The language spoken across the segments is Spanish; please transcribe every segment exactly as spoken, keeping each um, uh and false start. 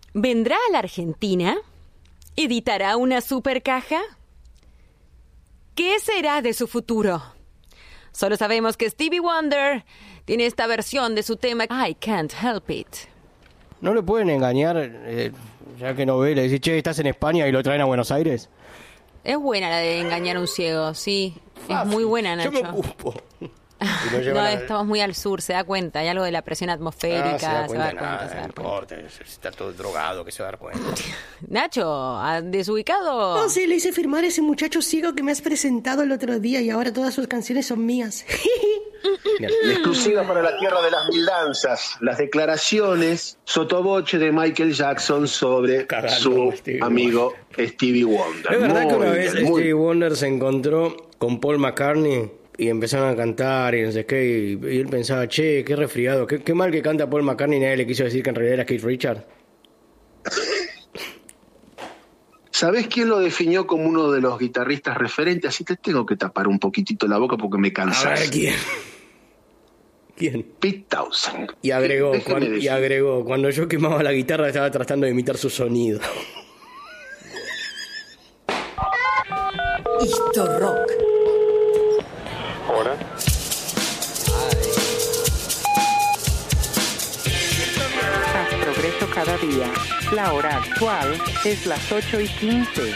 ¿Vendrá a la Argentina? ¿Editará una super caja? ¿Qué será de su futuro? Solo sabemos que Stevie Wonder tiene esta versión de su tema I Can't Help It. ¿No le pueden engañar, eh, ya que no ve, le decís, che, estás en España y lo traen a Buenos Aires? Es buena la de engañar a un ciego, sí. Fácil. Es muy buena, Nacho. Yo me ocupo. No, a... estamos muy al sur, se da cuenta. Hay algo de la presión atmosférica. No, se da cuenta, se da nada, cuenta, se da no cuenta. importa, está todo drogado, que se va a dar cuenta. Nacho, desubicado. No, sí, le hice firmar a ese muchacho ciego que me has presentado el otro día y ahora todas sus canciones son mías. Exclusiva para la tierra de las mil danzas, las declaraciones sotoboche de Michael Jackson sobre Caramba, su Stevie amigo Stevie Wonder. Es verdad muy que una vez bien, muy... Stevie Wonder se encontró con Paul McCartney y empezaron a cantar y no sé qué, y, y él pensaba, che, qué resfriado, qué, qué mal que canta Paul McCartney, y nadie le quiso decir que en realidad era Keith Richards. ¿Sabés quién lo definió como uno de los guitarristas referentes? Así te tengo que tapar un poquitito la boca porque me cansás. A ver, ¿quién? ¿Quién? Pete Townshend. Y agregó, Déjame cuando, y decir. agregó, cuando yo quemaba la guitarra estaba tratando de imitar su sonido. Esto Rock. Hora. Haz progreso cada día. La hora actual es las ocho y quince.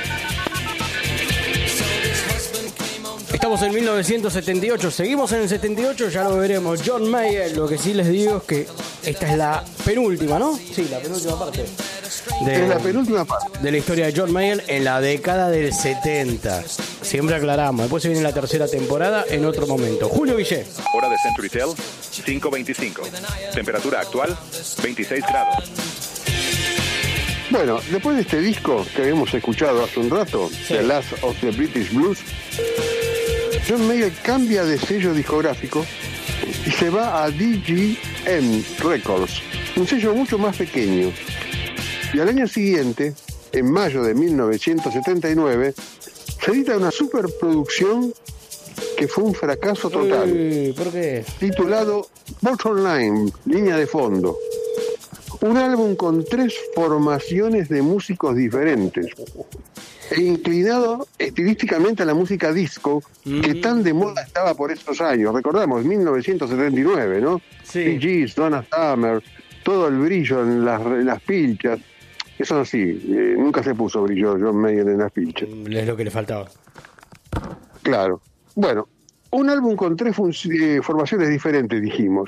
Estamos en mil novecientos setenta y ocho, seguimos en el setenta y ocho, ya lo veremos. John Mayer, lo que sí les digo es que esta es la penúltima, ¿no? Sí, la penúltima parte. De, Es la penúltima parte. de la historia de John Mayer en la década del setenta. Siempre aclaramos, después se viene la tercera temporada en otro momento. Julio Villé. Hora de Century Tel, cinco veinticinco. Temperatura actual, veintiséis grados. Bueno, después de este disco que habíamos escuchado hace un rato, Sí. The Last of the British Blues, John Mayer cambia de sello discográfico y se va a D G M Records, un sello mucho más pequeño. Y al año siguiente, en mayo de mil novecientos setenta y nueve, se edita una superproducción que fue un fracaso total, Uy, ¿por qué? titulado Bottom Line, línea de fondo. Un álbum con tres formaciones de músicos diferentes e inclinado estilísticamente a la música disco que tan de moda estaba por esos años. Recordamos, mil novecientos setenta y nueve, ¿no? Sí. Bee Gees, Donna Summer, todo el brillo en las, en las pilchas. Eso sí, eh, nunca se puso brillo John Mayer en las pilchas. Es lo que le faltaba. Claro. Bueno, un álbum con tres fun- eh, formaciones diferentes, dijimos.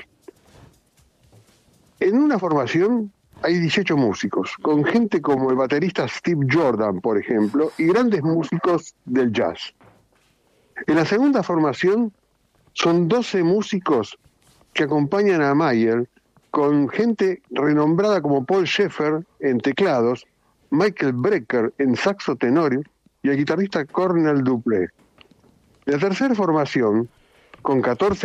En una formación hay dieciocho músicos, con gente como el baterista Steve Jordan, por ejemplo, y grandes músicos del jazz. En la segunda formación son doce músicos que acompañan a Mayer, con gente renombrada como Paul Shaffer en teclados, Michael Brecker en saxo tenor y el guitarrista Cornel Dupree. La tercera formación, con catorce